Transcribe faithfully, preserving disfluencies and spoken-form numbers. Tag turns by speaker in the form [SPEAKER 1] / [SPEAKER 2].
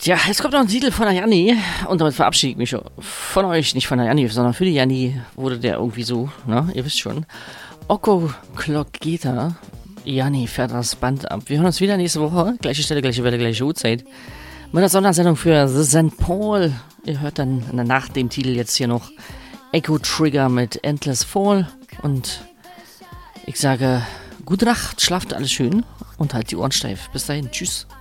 [SPEAKER 1] Ja, jetzt kommt noch ein Titel von der Janni und damit verabschiede ich mich von euch, nicht von der Janni, sondern für die Janni wurde der irgendwie so, ne, ihr wisst schon. Oko Kloketa, Janni fährt das Band ab. Wir hören uns wieder nächste Woche, gleiche Stelle, gleiche Welle, gleiche Uhrzeit, mit der Sondersendung für The Sankt Paul. Ihr hört dann nach dem Titel jetzt hier noch Echo Trigger mit Endless Fall und ich sage, gute Nacht, schlaft alles schön und halt die Ohren steif. Bis dahin, tschüss.